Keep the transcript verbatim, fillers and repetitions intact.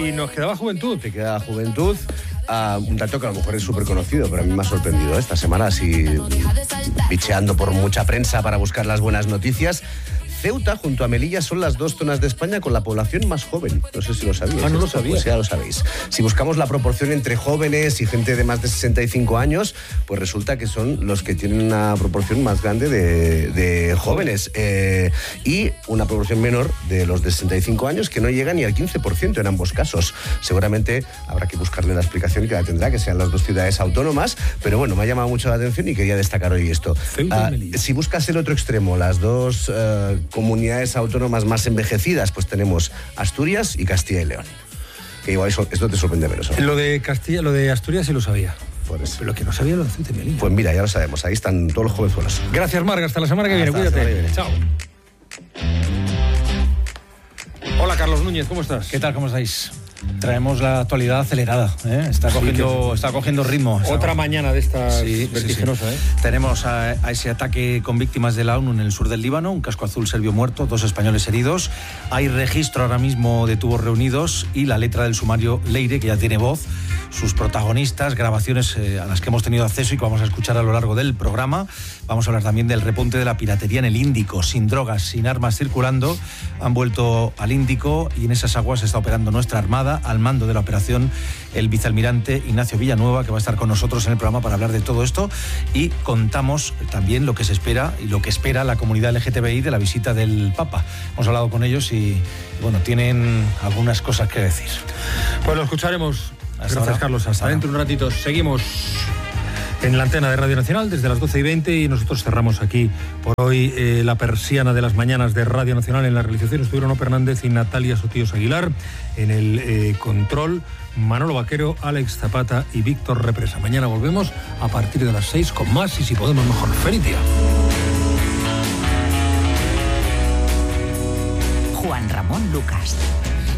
Y nos quedaba Juventud. Te queda Juventud. Uh, un dato que a lo mejor es súper conocido, pero a mí me ha sorprendido, ¿eh? Esta semana, así bicheando por mucha prensa para buscar las buenas noticias. Ceuta junto a Melilla son las dos zonas de España con la población más joven. No sé si lo sabíais. Ah, no lo sabía. Pues ya lo sabéis. Si buscamos la proporción entre jóvenes y gente de más de sesenta y cinco años, pues resulta que son los que tienen una proporción más grande de, de jóvenes eh, y una proporción menor de los de sesenta y cinco años, que no llega ni al quince por ciento en ambos casos. Seguramente habrá que buscarle la explicación que la tendrá, que sean las dos ciudades autónomas, pero bueno, me ha llamado mucho la atención y quería destacar hoy esto. Ceuta y Melilla. Uh, si buscas el otro extremo, las dos uh, comunidades autónomas más envejecidas, pues tenemos Asturias y Castilla y León. Que igual eso, esto te sorprende menos, ¿no? Lo de Castilla, lo de Asturias sí lo sabía. Por eso. Pero lo que no sabía lo de Ceuta y Melilla. Pues mira, ya lo sabemos, ahí están todos los jovenzuelos. Gracias, Marga. Hasta la semana que viene. Hasta la Cuídate. semana que viene. Chao. Hola, Carlos Núñez, ¿cómo estás? ¿Qué tal? ¿Cómo estáis? Traemos la actualidad acelerada, ¿eh? Está cogiendo, está cogiendo ritmo. Otra mañana de estas Sí, vertiginosa, sí, sí. ¿eh? Tenemos a, a ese ataque con víctimas de la ONU en el sur del Líbano, un casco azul serbio muerto, dos españoles heridos. Hay registro ahora mismo de tubos reunidos y la letra del sumario Leire, que ya tiene voz, sus protagonistas, grabaciones eh, a las que hemos tenido acceso y que vamos a escuchar a lo largo del programa. Vamos a hablar también del repunte de la piratería en el Índico, sin drogas, sin armas circulando. Han vuelto al Índico y en esas aguas está operando nuestra Armada, al mando de la operación el vicealmirante Ignacio Villanueva, que va a estar con nosotros en el programa para hablar de todo esto, y contamos también lo que se espera y lo que espera la comunidad L G T B I de la visita del Papa. Hemos hablado con ellos y, bueno, tienen algunas cosas que decir. Pues lo escucharemos. Hasta Gracias, ahora. Carlos. Hasta, Hasta dentro de un ratito. Seguimos en la antena de Radio Nacional desde las doce y veinte y nosotros cerramos aquí por hoy eh, la persiana de las mañanas de Radio Nacional. En la realización estuvieron Ope Hernández y Natalia Sotíos Aguilar. En el eh, control, Manolo Vaquero, Alex Zapata y Víctor Represa. Mañana volvemos a partir de las seis con más y si podemos mejor. ¡Feliz día! Juan Ramón Lucas.